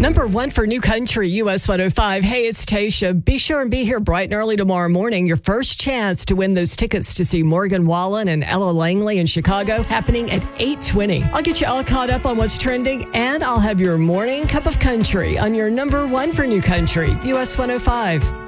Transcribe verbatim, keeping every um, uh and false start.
Number one for New Country, U S one oh five. Hey, it's Tasha. Be sure and be here bright and early tomorrow morning. Your first chance to win those tickets to see Morgan Wallen and Ella Langley in Chicago happening at eight twenty. I'll get you all caught up on what's trending, and I'll have your morning cup of country on your number one for New Country, U S one oh five.